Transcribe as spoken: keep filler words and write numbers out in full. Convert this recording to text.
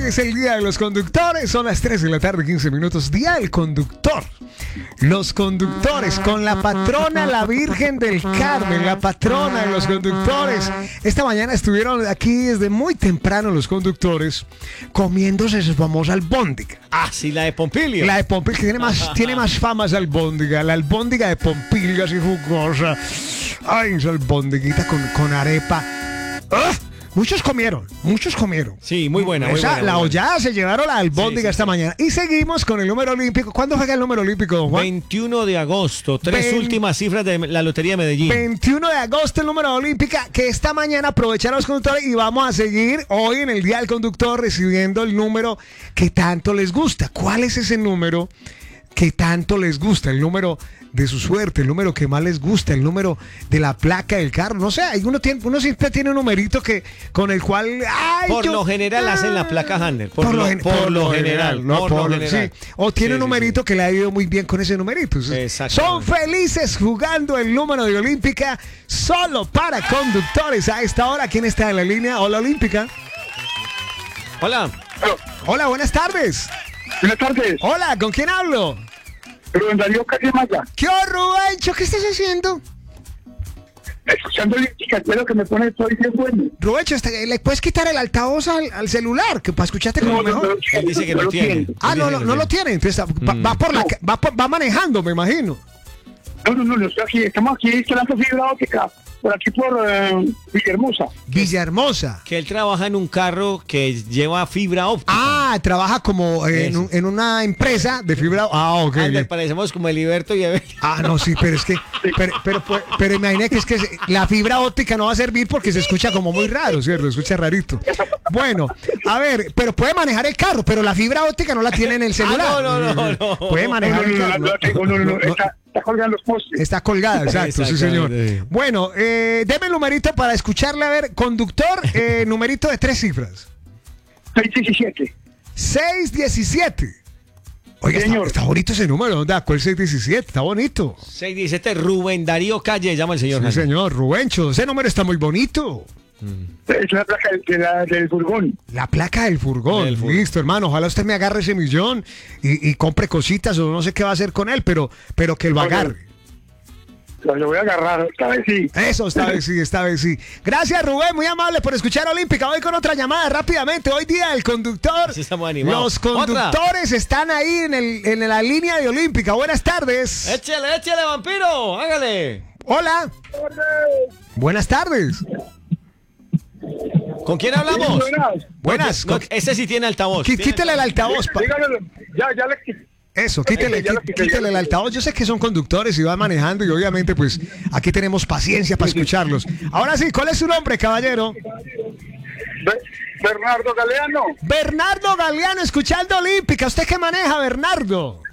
es el Día de los Conductores, son las tres de la tarde, quince minutos. Día del Conductor. Los conductores con la patrona, la Virgen del Carmen, la patrona de los conductores. Esta mañana estuvieron aquí desde muy temprano los conductores comiéndose su famosa albóndiga. Ah, sí, la de Pompilio. La de Pompilio, que tiene más, tiene más fama esa albóndiga. La albóndiga de Pompilio, así jugosa. Ay, esa albóndiguita con, con arepa. ¡Ugh! Muchos comieron, muchos comieron. Sí, muy buena, muy Esa, buena. La muy hollada buena. se llevaron la albóndiga Sí, sí, esta sí. mañana. Y seguimos con el número olímpico. ¿Cuándo juega el número olímpico, don Juan? veintiuno de agosto, tres Vein- últimas cifras de la Lotería de Medellín. veintiuno de agosto el número olímpica, que esta mañana aprovecharon los conductores y vamos a seguir hoy en el Día del Conductor recibiendo el número que tanto les gusta. ¿Cuál es ese número que tanto les gusta? El número de su suerte, el número que más les gusta, el número de la placa del carro. No sé, hay uno, tiene, uno siempre tiene un numerito que, con el cual... Ay, Por yo- lo general ah, hacen la placa Handler. Por, lo, gen- por lo general. no, por por lo lo- general. sí. O tiene Sí, un sí, numerito sí. que le ha ido muy bien con ese numerito. Exactamente. Son felices jugando el número de Olímpica solo para conductores. A esta hora, ¿quién está en la línea? Hola, Olímpica. Hola. Hola, buenas tardes. Buenas tardes, Hola, ¿con quién hablo? Rubén Darío Calle Maya, ¿Qué onda, Rubencho? ¿Qué estás haciendo? escuchando Olímpica, que es lo que me pone estoy bien bueno. Rubencho, este, ¿le puedes quitar el altavoz al, al celular? Que para escucharte como mejor. Él dice que lo tiene. Ah, Él no, dice no, que no lo tiene. Entonces va, va por la, ca- va, por- va manejando, me imagino. No, no, no, no estoy aquí, estamos aquí instalando fibra óptica, por aquí por eh, Villahermosa. Villahermosa. Que él trabaja en un carro que lleva fibra óptica. Ah, trabaja como eh, en, Eso. un- en una empresa de fibra. Ah, ok. Anda, bien. parecemos como Heriberto y Evelio. Ah, no, sí, pero es que, pero, pero, pero, pero imagine que es que se- la fibra óptica no va a servir porque se escucha como muy raro, ¿cierto? Se escucha rarito. Bueno, a ver, pero puede manejar el carro, pero la fibra óptica no la tiene en el celular. Ah, no, no, no, no. Puede No, manejar no, el no, carro. no, no, tengo, no, no, no, está, está colgando los postes. Está colgada, exacto, sí, señor. Exactamente. Bueno, eh, deme el numerito para escucharle. A ver, conductor, eh, numerito de tres cifras. seis diecisiete. seis diecisiete. Oiga, está, Señor. está bonito ese número, ¿verdad? ¿Cuál seis diecisiete? Está bonito. seis diecisiete Rubén Darío Calle, llama el señor. Sí, Handler. señor, Rubencho, ese número está muy bonito. Es la placa del, de la, del furgón. La placa del furgón. Del furgón. Listo, hermano. Ojalá usted me agarre ese millón y, y compre cositas o no sé qué va a hacer con él, pero, pero que lo Oye. agarre. Lo, lo voy a agarrar, esta vez sí. Eso, esta vez sí, esta vez sí. Gracias, Rubén, muy amable por escuchar Olímpica. Voy con otra llamada rápidamente. Hoy día del conductor. Sí, estamos animados. Los conductores están ahí en, el, en la línea de Olímpica. Buenas tardes. Échale, échale, vampiro, hágale. Hola. Buenas tardes. ¿Con quién hablamos? Buenas. Buenas. No, ese sí tiene altavoz. Qui- Tiene Quítele el altavoz. pa- Dígamelo, ya, ya le quité. Eso, quítele, Ya lo qui- quité, ya quítele lo el quité. altavoz. Yo sé que son conductores y van manejando y obviamente pues aquí tenemos paciencia para escucharlos. Ahora sí, ¿cuál es su nombre, caballero? Be- Bernardo Galeano. Bernardo Galeano, escuchando Olímpica. ¿Usted qué maneja, Bernardo?